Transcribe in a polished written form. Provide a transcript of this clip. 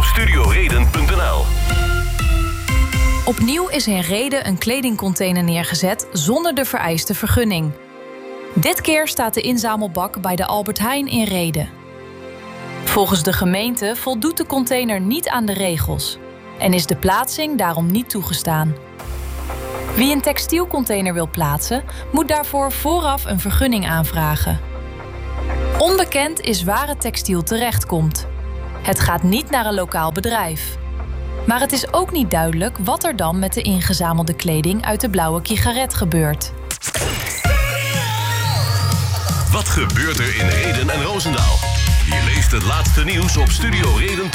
studioreden.nl. Opnieuw is in Rheden een kledingcontainer neergezet zonder de vereiste vergunning. Dit keer staat de inzamelbak bij de Albert Heijn in Rheden. Volgens de gemeente voldoet de container niet aan de regels en is de plaatsing daarom niet toegestaan. Wie een textielcontainer wil plaatsen, moet daarvoor vooraf een vergunning aanvragen. Onbekend is waar het textiel terechtkomt. Het gaat niet naar een lokaal bedrijf. Maar het is ook niet duidelijk wat er dan met de ingezamelde kleding uit de Blauwe Kigaret gebeurt. Wat gebeurt er in Rheden en Roosendaal? Je leest het laatste nieuws op studioreden.nl.